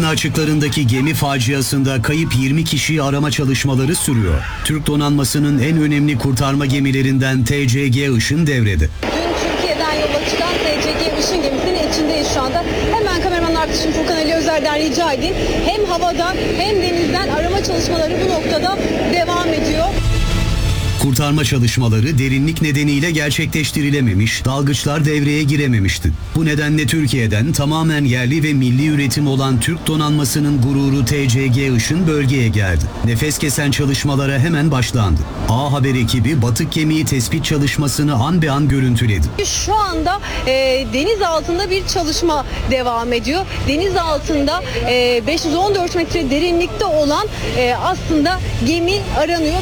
Edirne açıklarındaki gemi faciasında kayıp 20 kişiyi arama çalışmaları sürüyor. Türk donanmasının en önemli kurtarma gemilerinden TCG Işın devrede. Dün Türkiye'den yola çıkan TCG Işın gemisinin içindeyiz şu anda. Hemen kameraman arkadaşım Furkan Ali Özer'den rica edeyim. Hem havadan hem denizden arama çalışmaları bu noktada devam ediyor. Kurtarma çalışmaları derinlik nedeniyle gerçekleştirilememiş, dalgıçlar devreye girememişti. Bu nedenle Türkiye'den tamamen yerli ve milli üretim olan Türk donanmasının gururu TCG Işın bölgeye geldi. Nefes kesen çalışmalara hemen başlandı. A Haber ekibi batık gemiyi tespit çalışmasını an be an görüntüledi. Şu anda deniz altında bir çalışma devam ediyor. Deniz altında 514 metre derinlikte olan aslında gemi aranıyor.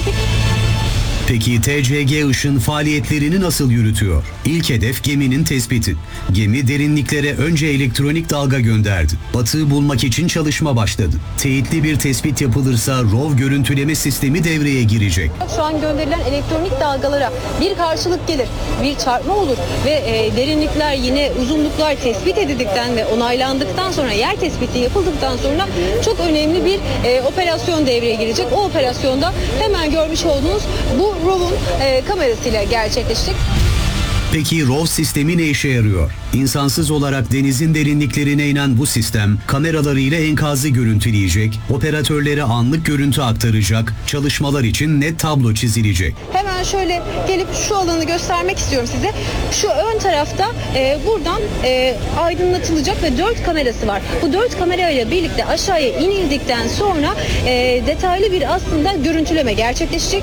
Peki TCG Işın faaliyetlerini nasıl yürütüyor? İlk hedef geminin tespiti. Gemi derinliklere önce elektronik dalga gönderdi. Batığı bulmak için çalışma başladı. Teyitli bir tespit yapılırsa ROV görüntüleme sistemi devreye girecek. Şu an gönderilen elektronik dalgalara bir karşılık gelir, bir çarpma olur ve derinlikler yine uzunluklar tespit edildikten ve onaylandıktan sonra yer tespiti yapıldıktan sonra çok önemli bir operasyon devreye girecek. O operasyonda hemen görmüş olduğunuz bu ROV'un kamerasıyla gerçekleşecek. Peki ROV sistemi ne işe yarıyor? İnsansız olarak denizin derinliklerine inen bu sistem kameralarıyla enkazı görüntüleyecek, operatörlere anlık görüntü aktaracak, çalışmalar için net tablo çizilecek. Hemen şöyle gelip şu alanı göstermek istiyorum size. Şu ön tarafta buradan aydınlatılacak ve 4 kamerası var. Bu 4 kamerayla birlikte aşağıya inildikten sonra detaylı bir aslında görüntüleme gerçekleşecek.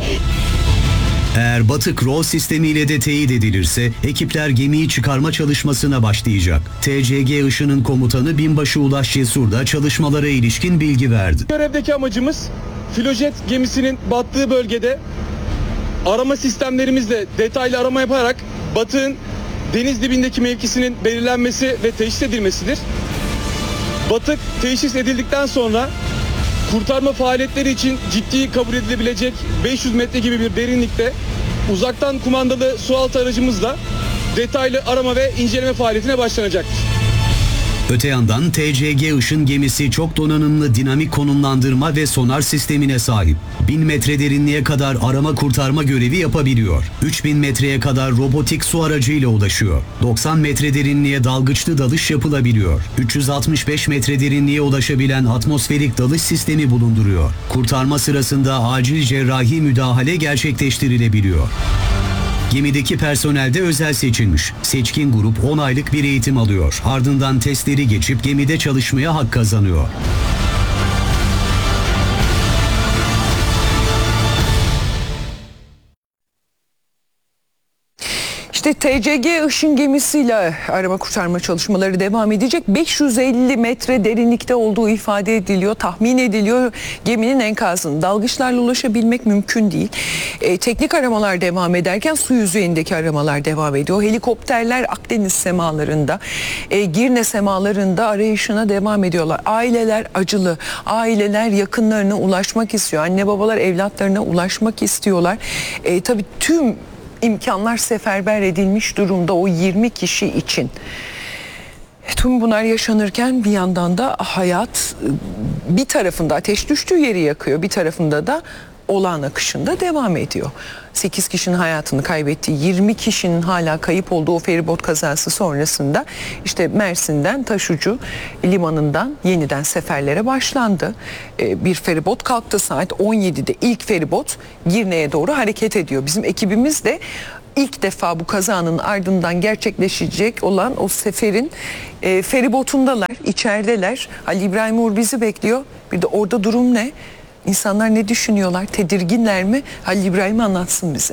Eğer batık ROV sistemiyle de teyit edilirse ekipler gemiyi çıkarma çalışmasına başlayacak. TCG Işın'ın komutanı Binbaşı Ulaş Cesur da çalışmalara ilişkin bilgi verdi. Görevdeki amacımız Filojet gemisinin battığı bölgede arama sistemlerimizle detaylı arama yaparak batığın deniz dibindeki mevkisinin belirlenmesi ve teşhis edilmesidir. Batık teşhis edildikten sonra kurtarma faaliyetleri için ciddi kabul edilebilecek 500 metre gibi bir derinlikte uzaktan kumandalı sualtı aracımızla detaylı arama ve inceleme faaliyetine başlanacaktır. Öte yandan TCG Işın gemisi çok donanımlı dinamik konumlandırma ve sonar sistemine sahip. 1000 metre derinliğe kadar arama kurtarma görevi yapabiliyor. 3000 metreye kadar robotik su aracıyla ulaşıyor. 90 metre derinliğe dalgıçlı dalış yapılabiliyor. 365 metre derinliğe ulaşabilen atmosferik dalış sistemi bulunduruyor. Kurtarma sırasında acil cerrahi müdahale gerçekleştirilebiliyor. Gemideki personel de özel seçilmiş. Seçkin grup 10 aylık bir eğitim alıyor. Ardından testleri geçip gemide çalışmaya hak kazanıyor. İşte TCG Işın gemisiyle arama kurtarma çalışmaları devam edecek. 550 metre derinlikte olduğu ifade ediliyor, tahmin ediliyor geminin enkazının. Dalgıçlarla ulaşabilmek mümkün değil. Teknik aramalar devam ederken su yüzeyindeki aramalar devam ediyor. Helikopterler Akdeniz semalarında, Girne semalarında arayışına devam ediyorlar. Aileler acılı, aileler yakınlarına ulaşmak istiyor. Anne babalar evlatlarına ulaşmak istiyorlar. Tabii tüm imkanlar seferber edilmiş durumda o 20 kişi için. Tüm bunlar yaşanırken bir yandan da hayat bir tarafında ateş düştüğü yeri yakıyor, bir tarafında da olağan akışında devam ediyor. 8 kişinin hayatını kaybettiği, 20 kişinin hala kayıp olduğu o feribot kazası sonrasında işte Mersin'den Taşucu limanından yeniden seferlere başlandı. Bir feribot kalktı saat 17'de. İlk feribot Girne'ye doğru hareket ediyor. Bizim ekibimiz de ilk defa bu kazanın ardından gerçekleşecek olan o seferin feribotundalar, içerideler. Ali İbrahim Uğur bizi bekliyor. Bir de orada durum ne? İnsanlar ne düşünüyorlar? Tedirginler mi? Halil İbrahim anlatsın bize.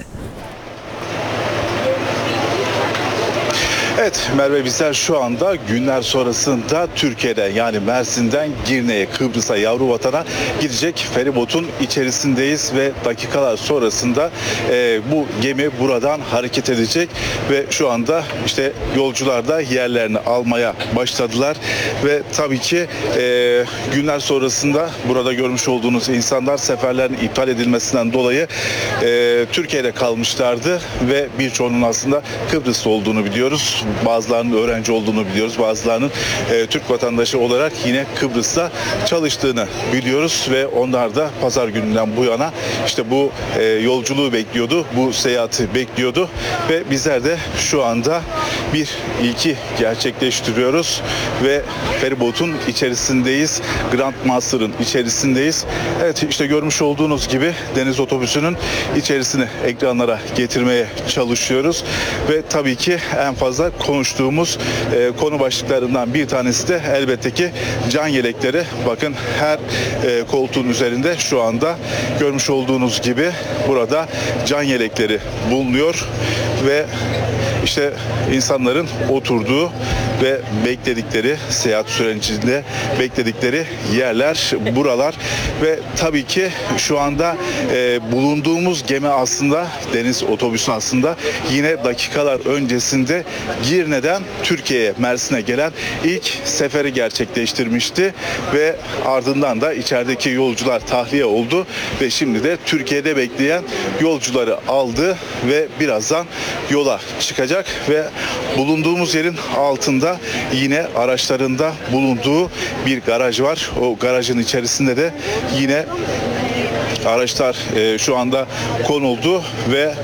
Evet Merve, bizler şu anda günler sonrasında Türkiye'de, yani Mersin'den Girne'ye, Kıbrıs'a, yavru vatana gidecek feribotun içerisindeyiz ve dakikalar sonrasında bu gemi buradan hareket edecek ve şu anda işte yolcular da yerlerini almaya başladılar ve tabii ki günler sonrasında burada görmüş olduğunuz insanlar seferlerin iptal edilmesinden dolayı Türkiye'de kalmışlardı ve birçoğunun aslında Kıbrıs'ta olduğunu biliyoruz. Bazılarının öğrenci olduğunu biliyoruz. Bazılarının Türk vatandaşı olarak yine Kıbrıs'ta çalıştığını biliyoruz ve onlar da pazar gününden bu yana işte bu yolculuğu bekliyordu. Bu seyahati bekliyordu ve bizler de şu anda bir ilki gerçekleştiriyoruz ve feribotun içerisindeyiz. Grand Master'ın içerisindeyiz. Evet, işte görmüş olduğunuz gibi deniz otobüsünün içerisini ekranlara getirmeye çalışıyoruz ve tabii ki en fazla konuştuğumuz konu başlıklarından bir tanesi de elbette ki can yelekleri. Bakın her koltuğun üzerinde şu anda görmüş olduğunuz gibi burada can yelekleri bulunuyor ve işte insanların oturduğu ve bekledikleri, seyahat sürecinde bekledikleri yerler buralar ve tabii ki şu anda bulunduğumuz gemi aslında deniz otobüsü aslında yine dakikalar öncesinde Girne'den Türkiye'ye, Mersin'e gelen ilk seferi gerçekleştirmişti ve ardından da içerideki yolcular tahliye oldu ve şimdi de Türkiye'de bekleyen yolcuları aldı ve birazdan yola çıkacak ve bulunduğumuz yerin altında yine araçlarında bulunduğu bir garaj var. O garajın içerisinde de yine araçlar şu anda konuldu ve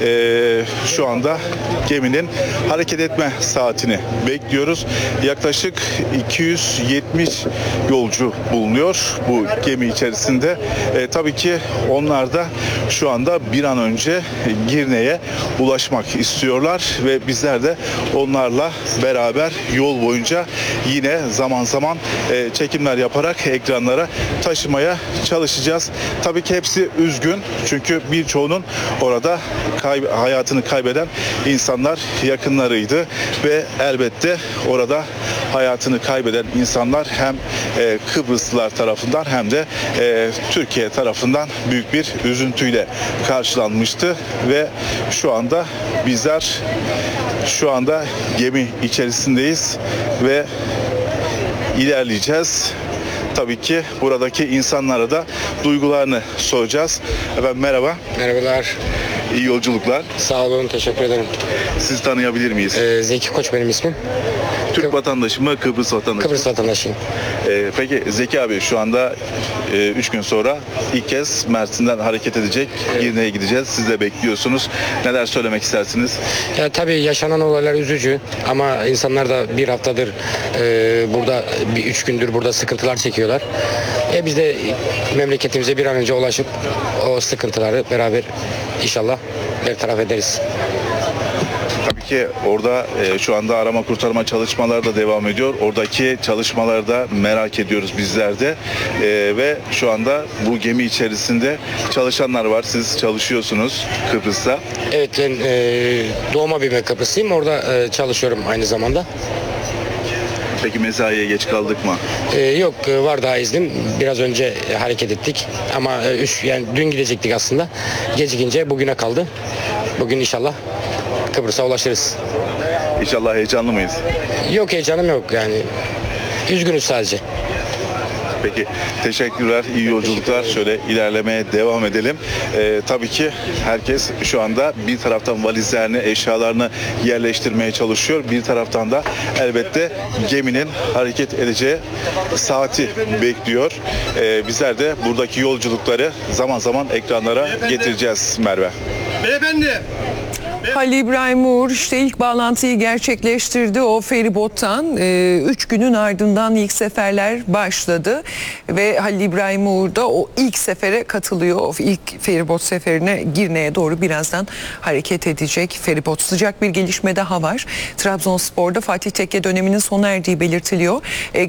şu anda geminin hareket etme saatini bekliyoruz. Yaklaşık 270 yolcu bulunuyor bu gemi içerisinde. Tabii ki onlar da şu anda bir an önce Girne'ye ulaşmak istiyorlar ve bizler de onlarla beraber yol boyunca yine zaman zaman çekimler yaparak ekranlara taşımaya çalışacağız. Tabii ki hepsi üzgün çünkü birçoğunun orada hayatını kaybeden insanlar yakınlarıydı ve elbette orada hayatını kaybeden insanlar hem Kıbrıslılar tarafından hem de Türkiye tarafından büyük bir üzüntüyle karşılanmıştı ve şu anda bizler şu anda gemi içerisindeyiz ve ilerleyeceğiz. Tabii ki buradaki insanlara da duygularını soracağız. Efendim merhaba. Merhabalar. İyi yolculuklar. Sağ olun, teşekkür ederim. Sizi tanıyabilir miyiz? Zeki Koç benim ismim. Türk vatandaşı mı, Kıbrıs vatandaşı mı? Kıbrıs vatandaşıyım. Peki Zeki abi şu anda 3 gün sonra ilk kez Mersin'den hareket edecek. Girne'ye gideceğiz. Siz de bekliyorsunuz. Neler söylemek istersiniz? Ya tabii yaşanan olaylar üzücü ama insanlar da bir haftadır burada, 3 gündür burada sıkıntılar çekiyorlar. Biz de memleketimize bir an önce ulaşıp o sıkıntıları beraber inşallah bertaraf ederiz. Tabii ki orada şu anda arama kurtarma çalışmaları da devam ediyor. Oradaki çalışmaları da merak ediyoruz bizler de. Ve şu anda bu gemi içerisinde çalışanlar var. Siz çalışıyorsunuz Kıbrıs'ta. Evet, ben doğma büyüme Kıbrıslıyım. Orada çalışıyorum aynı zamanda. Peki mesaiye geç kaldık mı? Yok, var daha iznim. Biraz önce hareket ettik ama yani dün gidecektik aslında. Gecikince bugüne kaldı. Bugün inşallah Kıbrıs'a ulaşırız. İnşallah heyecanlı mıyız? Yok, heyecanım yok yani. Üzgünüz sadece. Peki teşekkürler, iyi yolculuklar. Şöyle ilerlemeye devam edelim. Tabii ki herkes şu anda bir taraftan valizlerini, eşyalarını yerleştirmeye çalışıyor. Bir taraftan da elbette geminin hareket edeceği saati bekliyor. Bizler de buradaki yolculukları zaman zaman ekranlara getireceğiz Merve. Beyefendi. Halil İbrahim Uğur işte ilk bağlantıyı gerçekleştirdi o feribottan. 3 günün ardından ilk seferler başladı ve Halil İbrahim Uğur da o ilk sefere katılıyor. O ilk feribot seferine Girne'ye doğru birazdan hareket edecek feribot. Sıcak bir gelişme daha var. Trabzonspor'da Fatih Tekke döneminin sona erdiği belirtiliyor.